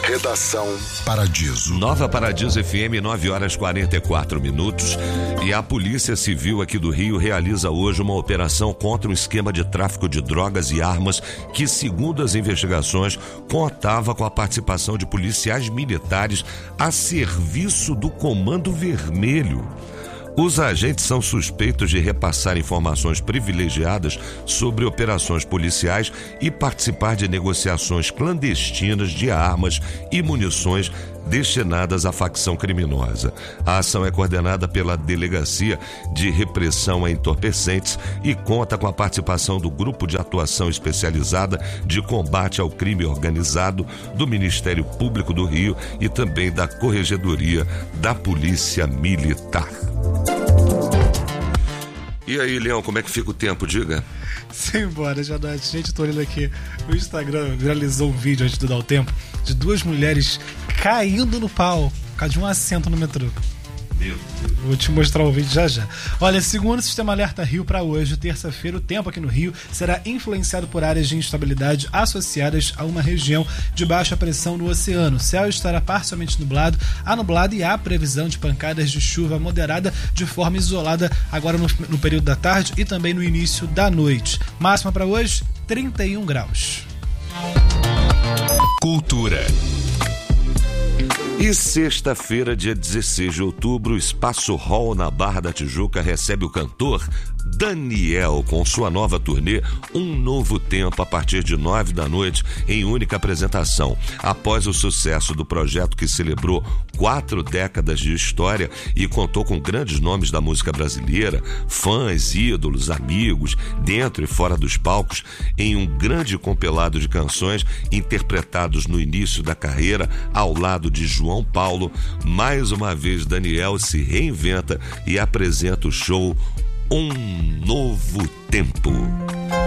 Redação Paradiso. Nova Paradiso FM, 9h44. E a Polícia Civil aqui do Rio realiza hoje uma operação contra um esquema de tráfico de drogas e armas que, segundo as investigações, contava com a participação de policiais militares a serviço do Comando Vermelho. Os agentes são suspeitos de repassar informações privilegiadas sobre operações policiais e participar de negociações clandestinas de armas e munições destinadas à facção criminosa. A ação é coordenada pela Delegacia de Repressão a Entorpecentes e conta com a participação do Grupo de Atuação Especializada de Combate ao Crime Organizado do Ministério Público do Rio e também da Corregedoria da Polícia Militar. E aí, Leão, como é que fica o tempo? Diga. Simbora, já dá. Gente, tô olhando aqui. O Instagram viralizou um vídeo antes de dar o tempo de duas mulheres caindo no pau por causa de um assento no metrô. Vou te mostrar o vídeo já. Olha, segundo o Sistema Alerta Rio, para hoje, terça-feira, o tempo aqui no Rio será influenciado por áreas de instabilidade associadas a uma região de baixa pressão no oceano. O céu estará parcialmente nublado e há previsão de pancadas de chuva moderada de forma isolada agora no período da tarde e também no início da noite. Máxima para hoje, 31 graus. Cultura. E sexta-feira, dia 16 de outubro, o Espaço Hall na Barra da Tijuca recebe o cantor Daniel com sua nova turnê Um Novo Tempo a partir de 9 da noite em única apresentação. Após o sucesso do projeto que celebrou 4 décadas de história e contou com grandes nomes da música brasileira, fãs, ídolos, amigos, dentro e fora dos palcos, em um grande compilado de canções interpretados no início da carreira ao lado de João Paulo, mais uma vez Daniel se reinventa e apresenta o show Um Novo Tempo.